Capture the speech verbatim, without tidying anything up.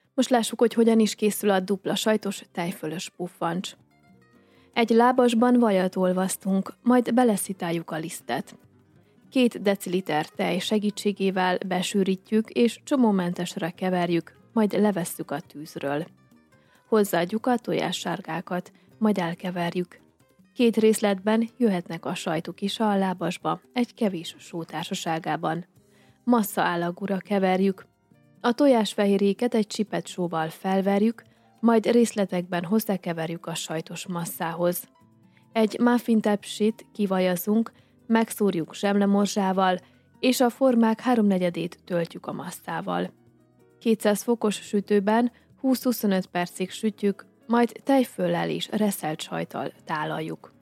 Most lássuk, hogy hogyan is készül a dupla sajtos tejfölös puffancs. Egy lábasban vajat olvasztunk, majd beleszitáljuk a lisztet. Két deciliter tej segítségével besűrítjük és csomómentesre keverjük, majd levesszük a tűzről. Hozzáadjuk a tojássárgákat, majd elkeverjük. Két részletben jöhetnek a sajtok is a lábasba, egy kevés só társaságában. Massza állagúra keverjük. A tojásfehérjéket egy csipet sóval felverjük, majd részletekben hozzákeverjük a sajtos masszához. Egy muffin tepsit kivajazunk, megszórjuk zsemlemorzsával, és a formák háromnegyedét töltjük a masszával. kétszáz fokos sütőben húsz-huszonöt percig sütjük, majd tejföllel és reszelt sajttal tálaljuk.